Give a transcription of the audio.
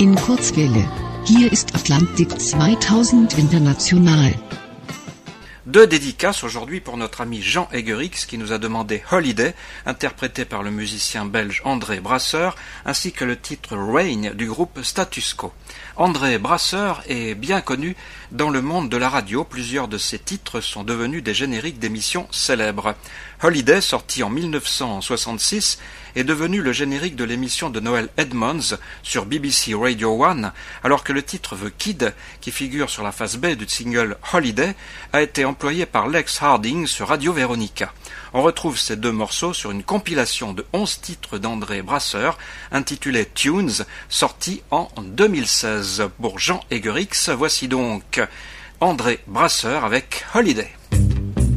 in Kurzwelle. Hier ist Atlantik 2000 International. Deux dédicaces aujourd'hui pour notre ami Jean Egerix qui nous a demandé Holiday, interprété par le musicien belge André Brasseur, ainsi que le titre Rain du groupe Status Quo. André Brasseur est bien connu dans le monde de la radio. Plusieurs de ses titres sont devenus des génériques d'émissions célèbres. Holiday, sorti en 1966, est devenu le générique de l'émission de Noel Edmonds sur BBC Radio 1, alors que le titre The Kid, qui figure sur la face B du single Holiday, a été employé par Lex Harding sur Radio Veronica. On retrouve ces deux morceaux sur une compilation de 11 titres d'André Brasseur, intitulée Tunes, sortie en 2016. Pour Jean Egerix, voici donc André Brasseur avec Holiday.